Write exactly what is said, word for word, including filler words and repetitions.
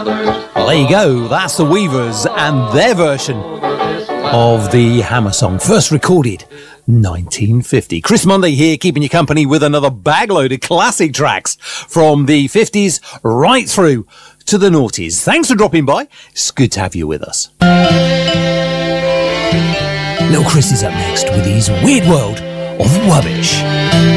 Well, there you go. That's the Weavers and their version of the Hammer song, first recorded nineteen fifty. Chris Monday here, keeping you company with another bagload of classic tracks from the fifties right through to the noughties. Thanks for dropping by. It's good to have you with us. Little Chris is up next with his Weird World of Rubbish.